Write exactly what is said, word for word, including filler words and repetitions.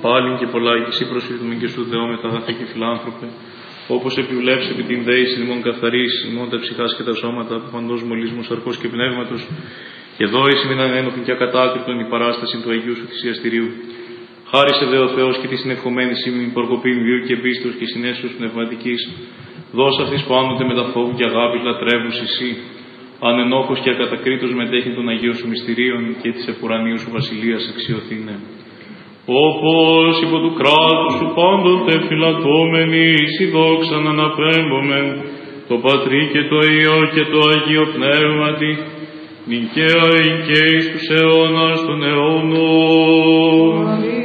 πάλιν και πολλά και εσύ προσφύτουμε και σου δεόμεθα αγαθέ και φιλάνθρωπε, όπως επιβλέψει επί την δέηση ημών καθαρής, ημών τα ψυχάς και τα σώματα από παντός μολύσμου σαρκός και πνεύματος, και δόηση μην ανένοχην και ακατάκριτον η παράσταση του Αγίου σου θυσιαστηρίου. Χάρισε δε ο Θεός και τη συνεχομένη σήμην προκοπήν βίου και πίστος και συνέσεως πνευματικής, δώσα αυτής που άνονται με τα φόβου και αγάπης λατρεύους εσύ, ανενόχος και ακατακρίτως μετέχει των Αγίων σου μυστηρίων και της επουρανίου σου βασιλείας αξιωθήνε. Όπως υπό του κράτους σου πάντοτε φυλατώμενοι, εις η δόξαν αναπέμπομεν, το Πατρί και το Υιό και το Αγίο Πνεύματι, νικαία εικαίης τους αιώνας των αιώνων.